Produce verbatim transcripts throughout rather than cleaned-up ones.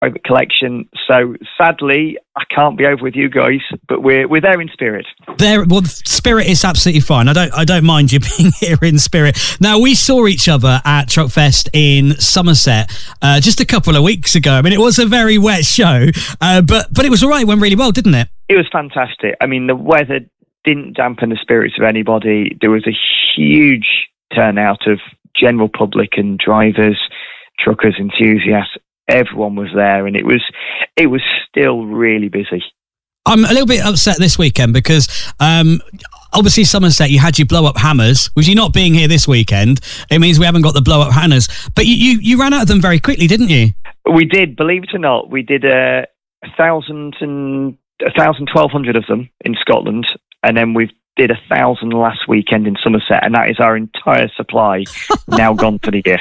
private collection. So sadly, I can't be over with you guys, but we're we're there in spirit. There, well, spirit is absolutely fine. I don't I don't mind you being here in spirit. Now, we saw each other at Truckfest in Somerset uh, just a couple of weeks ago. I mean, it was a very wet show, uh, but but it was all right. It went really well, didn't it? It was fantastic. I mean, the weather didn't dampen the spirits of anybody. There was a huge turnout of general public and drivers, truckers, enthusiasts. Everyone was there, and it was it was still really busy. I'm a little bit upset this weekend because um, obviously Somerset, you had your blow up hammers. With you not being here this weekend, it means we haven't got the blow up hammers. But you, you, you ran out of them very quickly, didn't you? We did, believe it or not. We did a, a thousand and a thousand, twelve hundred of them in Scotland, and then we've did a thousand last weekend in Somerset, and that is our entire supply now gone for the year.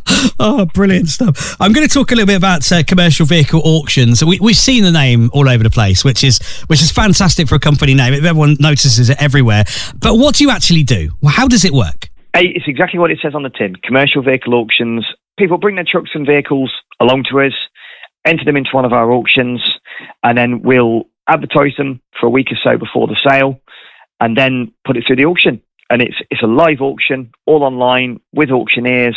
Oh, brilliant stuff. I'm going to talk a little bit about uh, commercial vehicle auctions. We, we've seen the name all over the place, which is which is fantastic for a company name. Everyone notices it everywhere. But what do you actually do? Well, how does it work? Hey, it's exactly what it says on the tin. Commercial vehicle auctions. People bring their trucks and vehicles along to us, enter them into one of our auctions, and then we'll advertise them for a week or so before the sale, and then put it through the auction. And it's it's a live auction, all online, with auctioneers,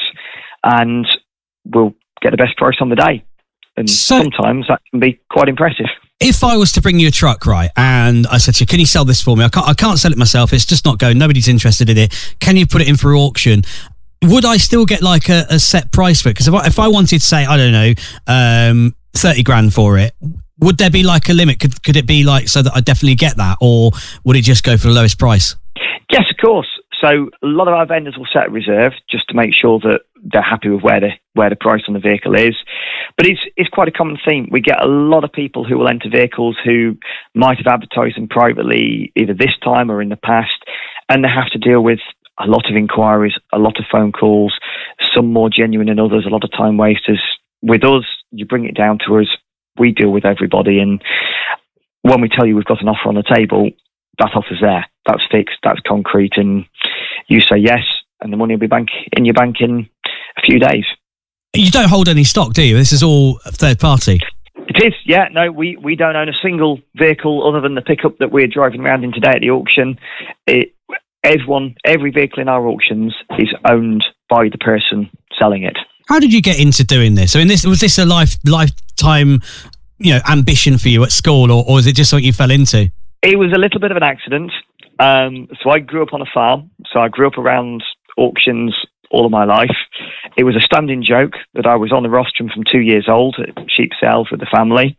and we'll get the best price on the day. And so, sometimes that can be quite impressive. If I was to bring you a truck, right, and I said to you, can you sell this for me? I can't, I can't sell it myself. It's just not going. Nobody's interested in it. Can you put it in for auction? Would I still get like a, a set price for it? Because if I, if I wanted to say, I don't know, um, thirty grand for it, would there be like a limit? Could could it be like so that I definitely get that, or would it just go for the lowest price? Yes, of course. So a lot of our vendors will set a reserve just to make sure that they're happy with where the where the price on the vehicle is. But it's it's quite a common theme. We get a lot of people who will enter vehicles who might have advertised them privately either this time or in the past, and they have to deal with a lot of inquiries, a lot of phone calls, some more genuine than others, a lot of time wasters. With us, you bring it down to us. We deal with everybody, and when we tell you we've got an offer on the table, that offer's there. That's fixed, that's concrete, and you say yes, and the money will be bank in your bank in a few days. You don't hold any stock, do you? This is all third party. It is, yeah. No, we, we don't own a single vehicle other than the pickup that we're driving around in today at the auction. It, everyone, every vehicle in our auctions is owned by the person selling it. How did you get into doing this? I mean, this was this a life lifetime, you know, ambition for you at school, or, or was it just something you fell into? It was a little bit of an accident. Um, so I grew up on a farm. So I grew up around auctions all of my life. It was a standing joke that I was on the rostrum from two years old at sheep sales with the family.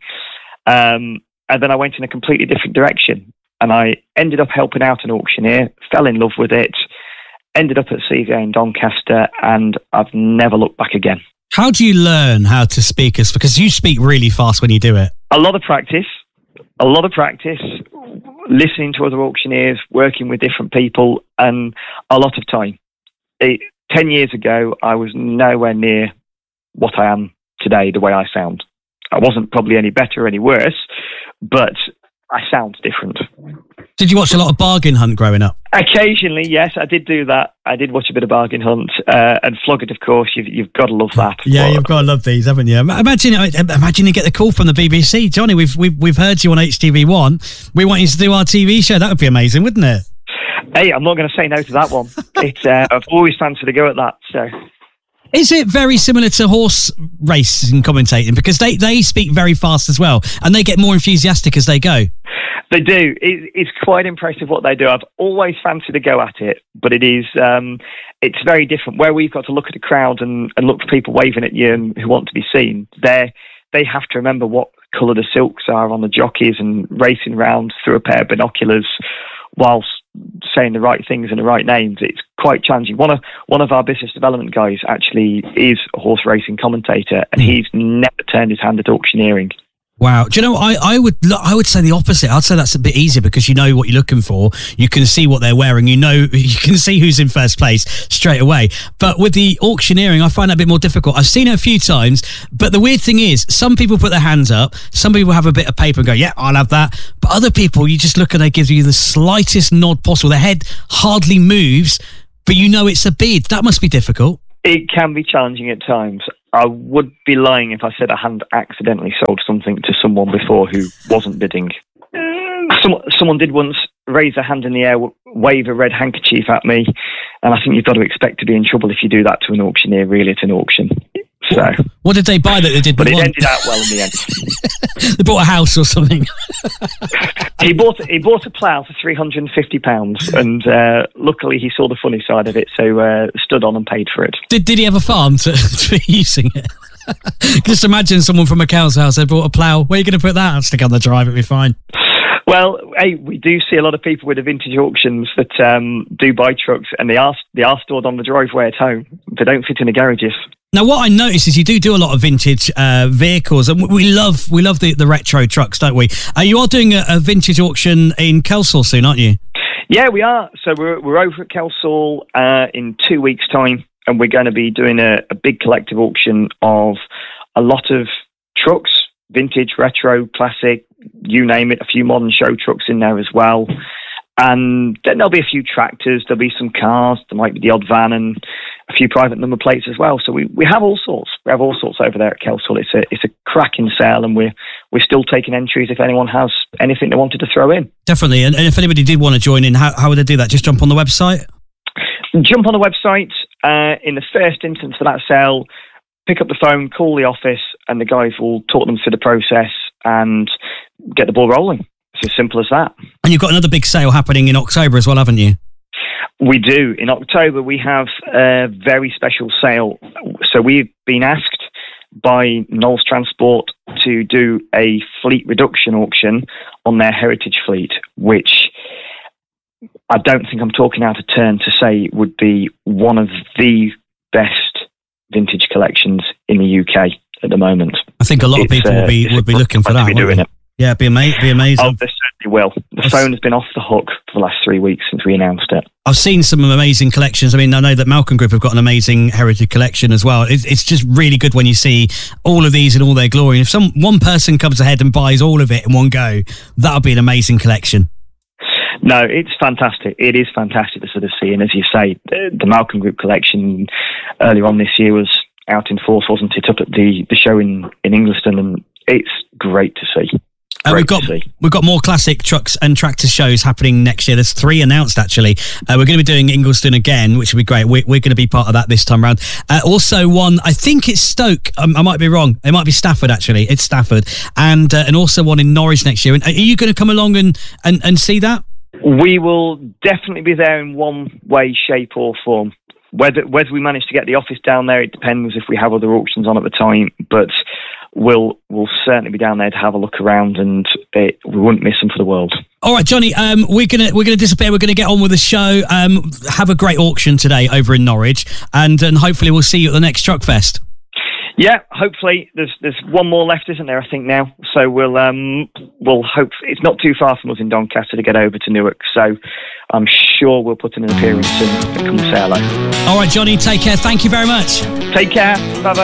Um, and then I went in a completely different direction. And I ended up helping out an auctioneer, fell in love with it, ended up at C V A in Doncaster, and I've never looked back again. How do you learn how to speak? Us because you speak really fast when you do it. A lot of practice. A lot of practice, listening to other auctioneers, working with different people, and a lot of time. It, ten years ago, I was nowhere near what I am today, the way I sound. I wasn't probably any better or any worse, but I sound different. Did you watch a lot of Bargain Hunt growing up? Occasionally, yes, I did do that. I did watch a bit of Bargain Hunt, uh, and Flog It, of course. You've, you've got to love that. Yeah, but, you've got to love these, haven't you? Imagine, imagine you get the call from the B B C. Johnny, we've we've we've heard you on H T V one. We want you to do our T V show. That would be amazing, wouldn't it? Hey, I'm not going to say no to that one. It's uh, I've always fancied to go at that. So. Is it very similar to horse racing commentating? Because they, they speak very fast as well, and they get more enthusiastic as they go. They do. It, it's quite impressive what they do. I've always fancied to go at it, but it is um, it's very different. Where we've got to look at a crowd and, and look for people waving at you and who want to be seen, they they have to remember what colour the silks are on the jockeys and racing round through a pair of binoculars whilst saying the right things and the right names. It's quite challenging. One of one of our business development guys actually is a horse racing commentator, and he's never turned his hand at auctioneering. Wow. Do you know, I, I would I would say the opposite. I'd say that's a bit easier because you know what you're looking for. You can see what they're wearing. You know, you can see who's in first place straight away. But with the auctioneering, I find that a bit more difficult. I've seen it a few times, but the weird thing is some people put their hands up. Some people have a bit of paper and go, yeah, I'll have that. But other people, you just look and they give you the slightest nod possible. Their head hardly moves, but you know it's a bid. That must be difficult. It can be challenging at times. I would be lying if I said I hadn't accidentally sold something to someone before who wasn't bidding. Some, someone did once raise a hand in the air, wave a red handkerchief at me, and I think you've got to expect to be in trouble if you do that to an auctioneer, really, at an auction. So, what did they buy that they didn't But it want? ended out well in the end. They bought a house or something. he bought he bought a plough for three hundred and fifty pounds, and uh, luckily he saw the funny side of it, so uh, stood on and paid for it. Did Did he have a farm to, to be using it? Just imagine someone from a cow's house. They bought a plough. Where are you going to put that? I'll stick it on the drive. It'll be fine. Well, hey, we do see a lot of people with the vintage auctions that um, do buy trucks, and they are they are stored on the driveway at home. They don't fit in the garages. Now, what I notice is you do do a lot of vintage uh, vehicles, and we love we love the, the retro trucks, don't we? Uh, you are doing a, a vintage auction in Kelsall soon, aren't you? Yeah, we are. So we're we're over at Kelsall uh, in two weeks' time, and we're going to be doing a, a big collective auction of a lot of trucks, vintage, retro, classic, you name it. A few modern show trucks in there as well. And then there'll be a few tractors, there'll be some cars, there might be the odd van and a few private number plates as well. So we, we have all sorts. We have all sorts over there at Kelsall. It's a it's a cracking sale, and we're we're still taking entries if anyone has anything they wanted to throw in. Definitely. And, and if anybody did want to join in, how, how would they do that? Just jump on the website? Jump on the website. Uh, in the first instance for that sale, pick up the phone, call the office, and the guys will talk them through the process and get the ball rolling. It's as simple as that. And you've got another big sale happening in October as well, haven't you? We do. In October, we have a very special sale. So we've been asked by Knowles Transport to do a fleet reduction auction on their heritage fleet, which I don't think I'm talking out of turn to say would be one of the best vintage collections in the U K at the moment. I think a lot It's, of people uh, will be would be looking for that. Be doing they? it. Yeah, be, ama- be amazing. Oh, they certainly will. The phone has been off the hook for the last three weeks since we announced it. I've seen some amazing collections. I mean, I know that Malcolm Group have got an amazing heritage collection as well. It's, it's just really good when you see all of these in all their glory. And if some one person comes ahead and buys all of it in one go, that'll be an amazing collection. No, it's fantastic. It is fantastic to sort of see. And as you say, the, the Malcolm Group collection earlier on this year was out in force, wasn't it, up at the, the show in, in Ingliston, and it's great to see. Uh, we've got we've got more classic trucks and tractor shows happening next year. There's three announced actually. Uh, we're going to be doing Ingliston again, which will be great. We're, we're going to be part of that this time around. Uh, also, one I think it's Stoke. Um, I might be wrong. It might be Stafford actually. It's Stafford, and uh, and also one in Norwich next year. And are you going to come along and, and, and see that? We will definitely be there in one way, shape, or form. Whether whether we manage to get the office down there, it depends if we have other auctions on at the time. But we'll we'll certainly be down there to have a look around, and it, we wouldn't miss them for the world. All right, Johnny, um, we're gonna we're gonna disappear. We're gonna get on with the show. Um, have a great auction today over in Norwich, and and hopefully we'll see you at the next Truck Fest. Yeah, hopefully there's there's one more left, isn't there? I think now, so we'll um we'll hope it's not too far from us in Doncaster to get over to Newark. So I'm sure we'll put in an appearance and come say hello. All right, Johnny, take care. Thank you very much. Take care. Bye bye.